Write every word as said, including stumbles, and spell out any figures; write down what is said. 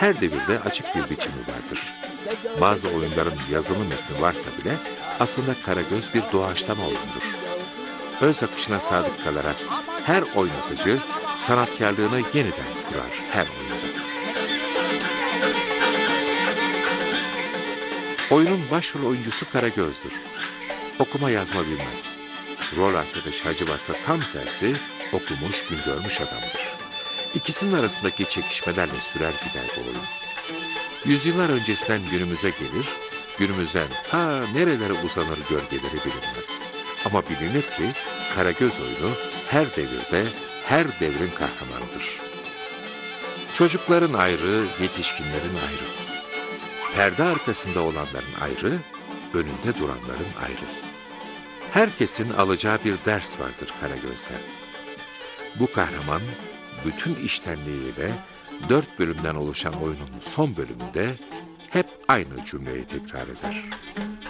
her devirde açık bir biçimi vardır. Bazı oyunların yazılı metni varsa bile aslında Karagöz bir doğaçlama oyundur. Öz akışına sadık kalarak her oynatıcı sanatkarlığını yeniden kurar her oyunda. Oyunun başrol oyuncusu Karagöz'dür. Okuma yazma bilmez. Rol arkadaşı Hacivat'sa tam tersi okumuş, gün görmüş adamdır. İkisinin arasındaki çekişmelerle sürer gider bu oyun. Yüzyıllar öncesinden günümüze gelir, günümüzden ta nerelere uzanır gölgeleri bilinmez. Ama bilinir ki Karagöz oyunu her devirde, her devrin kahramanıdır. Çocukların ayrı, yetişkinlerin ayrı. Perde arkasında olanların ayrı, önünde duranların ayrı. Herkesin alacağı bir ders vardır Karagöz'den. Bu kahraman bütün içtenliğiyle dört bölümden oluşan oyunun son bölümünde hep aynı cümleyi tekrar eder.